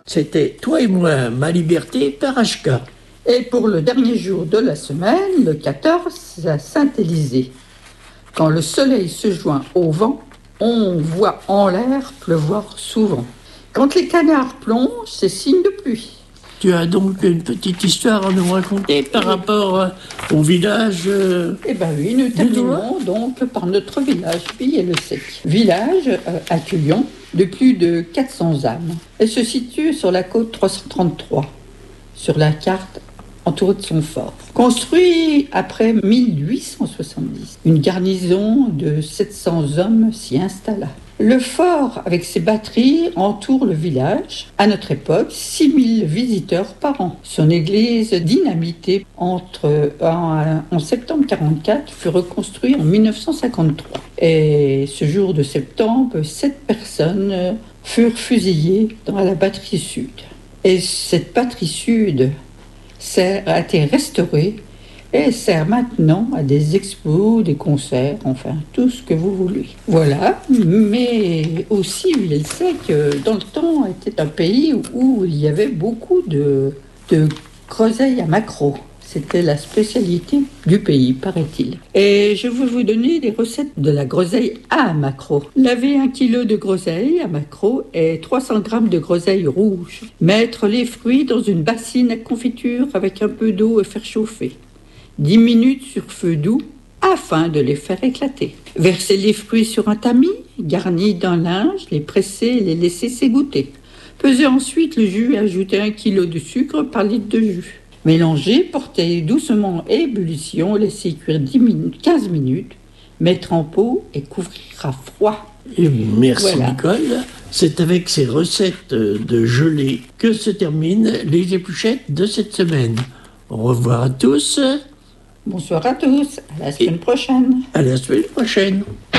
C'était Toi et moi, ma liberté par HK. Et pour le dernier jour de la semaine, le 14, à Saint-Élysée. Quand le soleil se joint au vent, on voit en l'air pleuvoir souvent. Quand les canards plongent, c'est signe de pluie. Tu as donc une petite histoire à nous raconter par rapport au village Eh bien oui, nous terminons donc par notre village Villers-le-Sec. Village accueillant de plus de 400 âmes. Elle se situe sur la côte 333, sur la carte entourée de son fort. Construit après 1870, une garnison de 700 hommes s'y installa. Le fort, avec ses batteries, entoure le village. À notre époque, 6000 visiteurs par an. Son église, dynamitée en septembre 1944, fut reconstruite en 1953. Et ce jour de septembre, 7 personnes furent fusillées dans la batterie sud. Et cette batterie sud a été restaurée et sert maintenant à des expos, des concerts, enfin tout ce que vous voulez. Voilà, mais aussi Villers-le-Sec, dans le temps, était un pays où il y avait beaucoup de groseilles à maquereau. C'était la spécialité du pays, paraît-il. Et je vais vous donner des recettes de la groseille à maquereau. Lavez 1 kg de groseille à maquereau et 300 g de groseille rouge. Mettre les fruits dans une bassine à confiture avec un peu d'eau et faire chauffer. 10 minutes sur feu doux afin de les faire éclater. Verser les fruits sur un tamis, garni d'un linge, les presser et les laisser s'égoutter. Pesez ensuite le jus et ajoutez 1 kg de sucre par litre de jus. Mélangez, portez doucement à ébullition, laissez cuire 15 minutes, mettre en pot et couvrir à froid. Et merci voilà. Nicole. C'est avec ces recettes de gelée que se terminent les épluchettes de cette semaine. Au revoir à tous. Bonsoir à tous, à la semaine prochaine. À la semaine prochaine.